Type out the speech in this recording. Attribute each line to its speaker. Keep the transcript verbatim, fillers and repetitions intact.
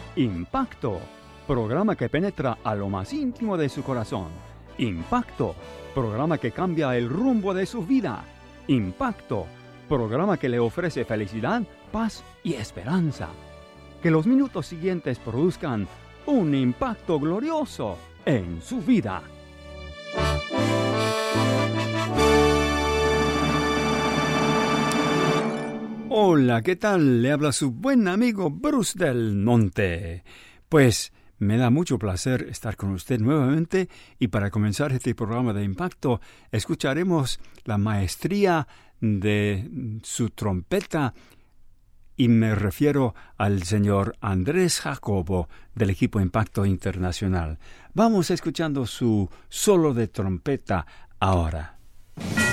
Speaker 1: Impacto, programa que penetra a lo más íntimo de su corazón. Impacto, programa que cambia el rumbo de su vida. Impacto, programa que le ofrece felicidad, paz y esperanza. Que los minutos siguientes produzcan un impacto glorioso en su vida. Hola, ¿qué tal? Le habla su buen amigo Bruce del Monte. Pues me da mucho placer estar con usted nuevamente y para comenzar este programa de impacto escucharemos la maestría de su trompeta y me refiero al señor Andrés Jacobo del equipo Impacto Internacional. Vamos escuchando su solo de trompeta ahora.